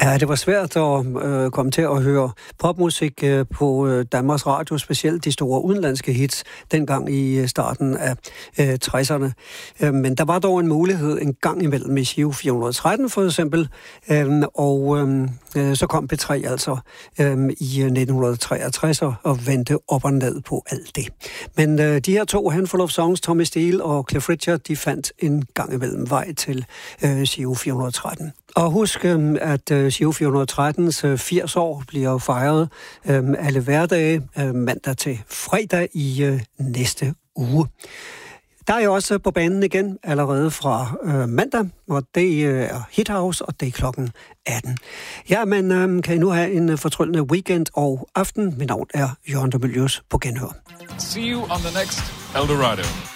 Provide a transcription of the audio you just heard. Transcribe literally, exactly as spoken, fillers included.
Ja, det var svært at øh, komme til at høre popmusik øh, på øh, Danmarks Radio, specielt de store udenlandske hits, dengang i starten af øh, tresserne. Øh, men der var dog en mulighed en gang imellem med Giro fire hundrede og tretten for eksempel, øh, og øh, så kom P tre altså øh, i nitten treogtres og vendte op og ned på alt det. Men øh, de her to Handful of Songs, Tommy Steele og Cliff Richard, de fandt en gang imellem vej til øh, Giro fire hundrede og tretten. Og husk, at Giro fire hundrede og trettens firs år bliver fejret alle hverdage mandag til fredag i næste uge. Der er jo også på banen igen allerede fra mandag, og det er Hit House, og det er klokken atten. Ja, men kan I nu have en fortryllende weekend og aften. Mit navn er Jørgen de Mylius på genhør. See you on the next Eldorado.